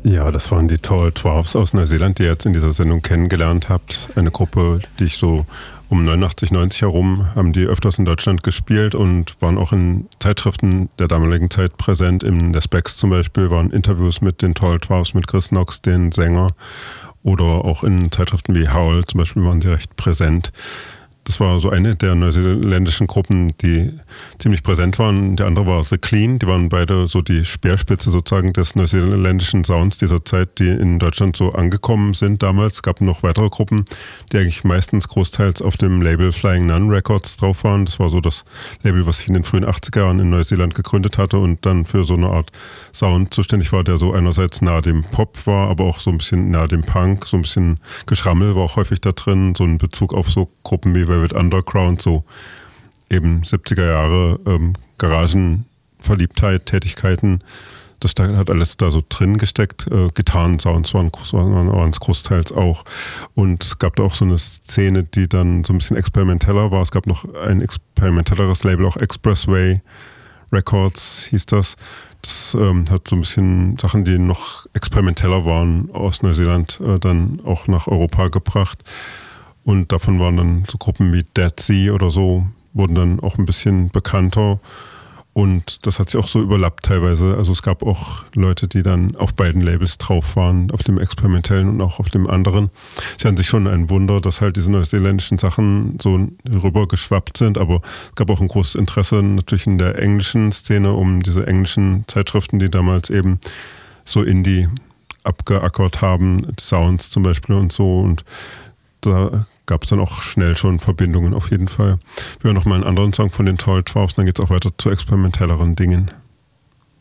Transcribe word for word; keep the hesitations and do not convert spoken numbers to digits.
Ja, das waren die Tall Twelves aus Neuseeland, die ihr jetzt in dieser Sendung kennengelernt habt. Eine Gruppe, die ich so um neunundachtzig, neunzig herum, haben die öfters in Deutschland gespielt und waren auch in Zeitschriften der damaligen Zeit präsent. In der Specs zum Beispiel waren Interviews mit den Tall Twelves, mit Chris Knox, den Sänger. Oder auch in Zeitschriften wie Howl zum Beispiel waren sie recht präsent. Das war so eine der neuseeländischen Gruppen, die ziemlich präsent waren. Die andere war The Clean. Die waren beide so die Speerspitze sozusagen des neuseeländischen Sounds dieser Zeit, die in Deutschland so angekommen sind damals. Es gab noch weitere Gruppen, die eigentlich meistens großteils auf dem Label Flying Nun Records drauf waren. Das war so das Label, was sich in den frühen achtziger Jahren in Neuseeland gegründet hatte und dann für so eine Art Sound zuständig war, der so einerseits nahe dem Pop war, aber auch so ein bisschen nahe dem Punk. So ein bisschen Geschrammel war auch häufig da drin. So ein Bezug auf so Gruppen wie Velvet Underground, so eben siebziger Jahre ähm, Garagenverliebtheit, Tätigkeiten. Das hat alles da so drin gesteckt. Äh, Gitarren-Sounds waren, waren es großteils auch. Und es gab da auch so eine Szene, die dann so ein bisschen experimenteller war. Es gab noch ein experimentelleres Label, auch Expressway Records hieß das. Das ähm, hat so ein bisschen Sachen, die noch experimenteller waren, aus Neuseeland äh, dann auch nach Europa gebracht. Und davon waren dann so Gruppen wie Dead Sea oder so, wurden dann auch ein bisschen bekannter. Und das hat sich auch so überlappt teilweise. Also es gab auch Leute, die dann auf beiden Labels drauf waren, auf dem experimentellen und auch auf dem anderen. Es ist an sich schon ein Wunder, dass halt diese neuseeländischen Sachen so rübergeschwappt sind. Aber es gab auch ein großes Interesse natürlich in der englischen Szene um diese englischen Zeitschriften, die damals eben so Indie abgeackert haben. Sounds zum Beispiel und so. Und da gab es dann auch schnell schon Verbindungen auf jeden Fall. Wir hören noch mal einen anderen Song von den Tall Twelves, dann geht es auch weiter zu experimentelleren Dingen.